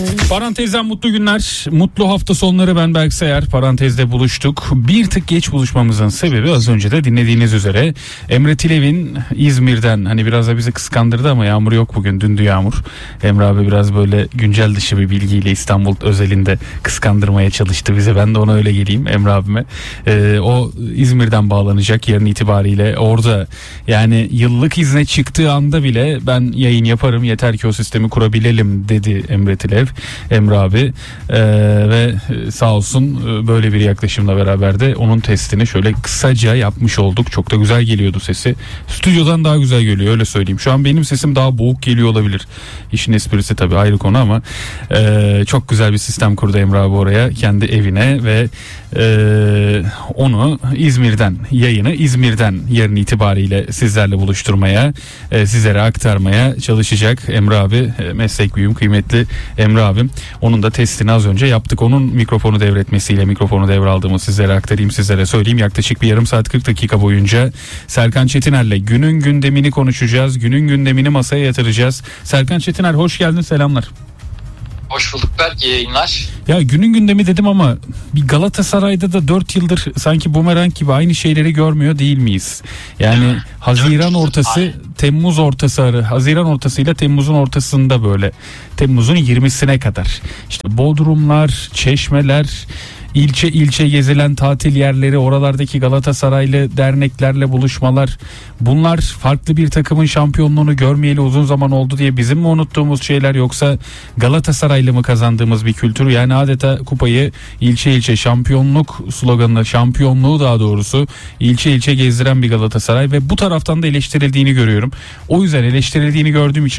Parantezden mutlu günler, mutlu hafta sonları. Ben Berk Sayar. Parantezde buluştuk. Bir tık geç buluşmamızın sebebi az önce de dinlediğiniz üzere Emre Tilev'in İzmir'den, hani biraz da bizi kıskandırdı ama yağmur yok bugün, dündü yağmur. Emre abi biraz böyle güncel dışı bir bilgiyle İstanbul özelinde kıskandırmaya çalıştı bize. Ben de ona öyle geleyim Emre abime. O İzmir'den bağlanacak yarın itibariyle. Orada yani yıllık izne çıktığı anda bile ben yayın yaparım, yeter ki o sistemi kurabilelim dedi Emre Tilev. Emre abi ve sağ olsun böyle bir yaklaşımla beraber de onun testini şöyle kısaca yapmış olduk. Çok da güzel geliyordu sesi. Stüdyodan daha güzel geliyor, öyle söyleyeyim. Şu an benim sesim daha boğuk geliyor olabilir. İşin esprisi tabii ayrı konu ama çok güzel bir sistem kurdu Emre abi oraya, kendi evine ve onu İzmir'den, yayını İzmir'den yarın itibariyle sizlerle buluşturmaya, sizlere aktarmaya çalışacak Emre abi. Meslek büyüğüm, kıymetli Emre abim. Onun da testini az önce yaptık. Onun mikrofonu devretmesiyle mikrofonu devraldığımı sizlere aktarayım, sizlere söyleyeyim. Yaklaşık bir yarım saat 40 dakika boyunca Serkan Çetiner'le günün gündemini konuşacağız. Günün gündemini masaya yatıracağız. Serkan Çetiner hoş geldin, selamlar. Hoş bulduk Berk, iyi yayınlar. Ya günün gündemi dedim ama bir Galatasaray'da da 4 yıldır sanki bumerang gibi aynı şeyleri görmüyor değil miyiz? Yani Haziran ortası, Temmuz ortası, Haziran ortasıyla Temmuz'un ortasında böyle Temmuz'un 20'sine kadar işte Bodrumlar, Çeşmeler, İlçe ilçe gezilen tatil yerleri, oralardaki Galatasaraylı derneklerle buluşmalar, bunlar farklı bir takımın şampiyonluğunu görmeyeli uzun zaman oldu diye bizim mi unuttuğumuz şeyler, yoksa Galatasaraylı mı kazandığımız bir kültür? Yani adeta kupayı ilçe ilçe, şampiyonluk sloganını, şampiyonluğu daha doğrusu ilçe ilçe gezdiren bir Galatasaray ve bu taraftan da eleştirildiğini görüyorum. O yüzden eleştirildiğini gördüğüm için